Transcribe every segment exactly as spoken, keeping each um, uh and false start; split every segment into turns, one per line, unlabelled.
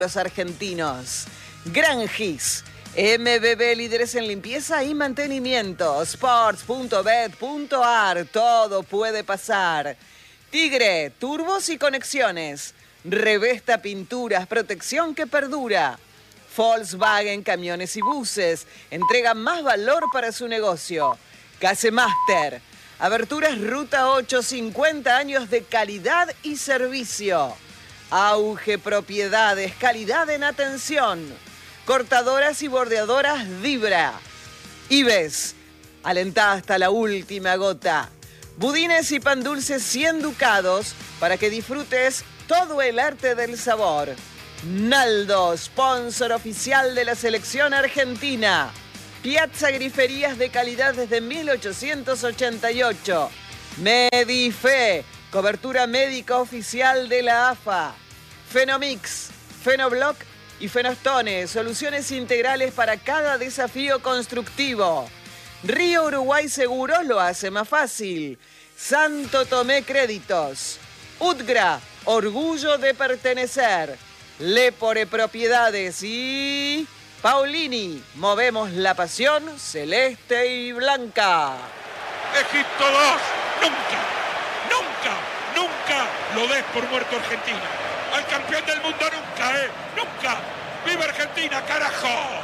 los argentinos. Gran Gis, M B B, líderes en limpieza y mantenimiento. Sports punto bet punto ar, todo puede pasar. Tigre, turbos y conexiones. Revesta Pinturas, protección que perdura. Volkswagen, camiones y buses, entrega más valor para su negocio. Casemaster, aberturas Ruta ocho, cincuenta años de calidad y servicio. Auge Propiedades, calidad en atención. Cortadoras y bordeadoras Dibra. Ives, alentá hasta la última gota. Budines y pan dulces cien ducados para que disfrutes todo el arte del sabor. Naldo, sponsor oficial de la selección argentina. Piazza Griferías de calidad desde mil ochocientos ochenta y ocho. Medife, cobertura médica oficial de la A F A. Fenomix, Fenoblock y Fenostone, soluciones integrales para cada desafío constructivo. Río Uruguay Seguros lo hace más fácil. Santo Tomé Créditos. Utgra, orgullo de pertenecer. Lepore Propiedades y Paulini, movemos la pasión celeste y blanca.
Egipto dos, nunca, nunca, nunca lo des por muerto Argentina. Al campeón del mundo nunca, ¿eh? Nunca. ¡Viva Argentina, carajo!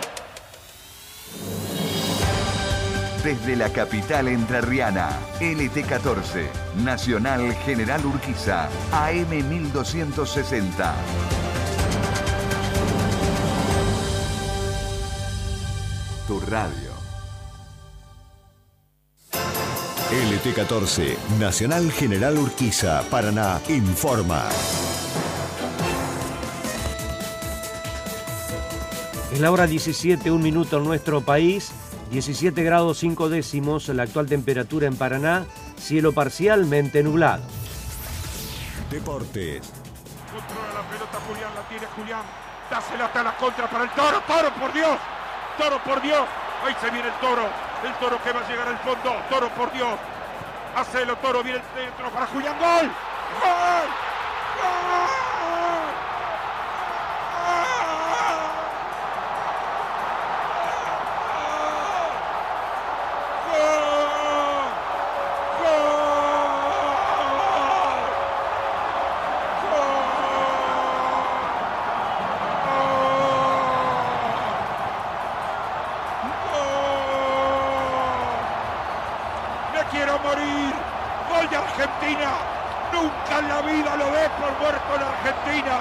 Desde la capital entrerriana, L T catorce, Nacional General Urquiza, A M mil doscientos sesenta. Tu radio.
L T catorce, Nacional General Urquiza, Paraná, informa.
Es la hora diecisiete, un minuto en nuestro país, diecisiete grados cinco décimos, la actual temperatura en Paraná, cielo parcialmente nublado.
Deportes.
Controla la pelota Julián, la tiene Julián, dásela hasta la contra para el Toro, Toro por Dios, Toro por Dios, ahí se viene el Toro, el Toro que va a llegar al fondo, Toro por Dios, hacelo Toro, viene el centro para Julián, ¡gol! ¡Gol! ¡Gol! Nunca en la vida lo ves por muerto en Argentina.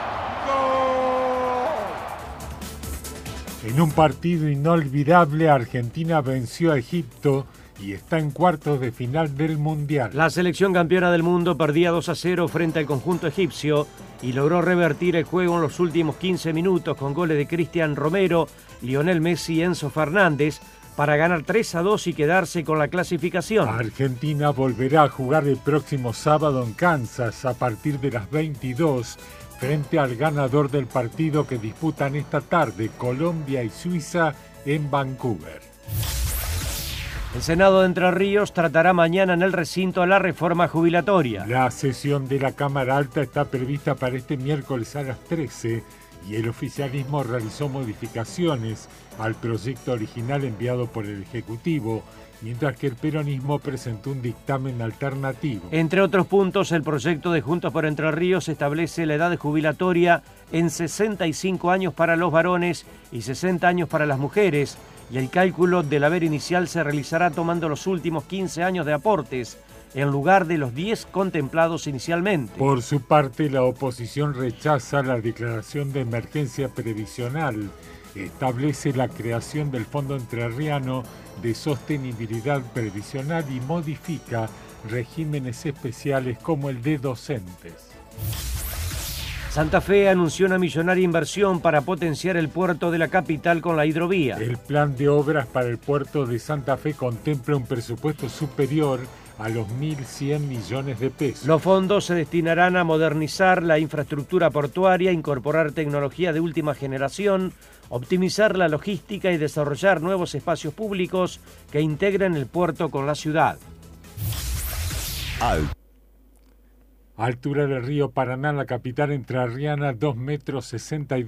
¡Gol!
En un partido inolvidable, Argentina venció a Egipto y está en cuartos de final del Mundial.
La selección campeona del mundo perdía dos a cero frente al conjunto egipcio y logró revertir el juego en los últimos quince minutos con goles de Cristian Romero, Lionel Messi y Enzo Fernández, para ganar tres a dos y quedarse con la clasificación.
Argentina volverá a jugar el próximo sábado en Kansas a partir de las veintidós frente al ganador del partido que disputan esta tarde, Colombia y Suiza en Vancouver.
El Senado de Entre Ríos tratará mañana en el recinto la reforma jubilatoria.
La sesión de la Cámara Alta está prevista para este miércoles a las trece y el oficialismo realizó modificaciones al proyecto original enviado por el Ejecutivo, mientras que el peronismo presentó un dictamen alternativo.
Entre otros puntos, el proyecto de Juntos por Entre Ríos establece la edad jubilatoria en sesenta y cinco años para los varones y sesenta años para las mujeres, y el cálculo del haber inicial se realizará tomando los últimos quince años de aportes, en lugar de los diez contemplados inicialmente.
Por su parte, la oposición rechaza la declaración de emergencia previsional. Establece la creación del Fondo Entrerriano de Sostenibilidad Previsional y modifica regímenes especiales como el de docentes.
Santa Fe anunció una millonaria inversión para potenciar el puerto de la capital con la hidrovía.
El plan de obras para el puerto de Santa Fe contempla un presupuesto superior a los mil cien millones de pesos.
Los fondos se destinarán a modernizar la infraestructura portuaria, incorporar tecnología de última generación, optimizar la logística y desarrollar nuevos espacios públicos que integren el puerto con la ciudad.
Al
Altura del río Paraná, la capital entrerriana, dos metros sesenta y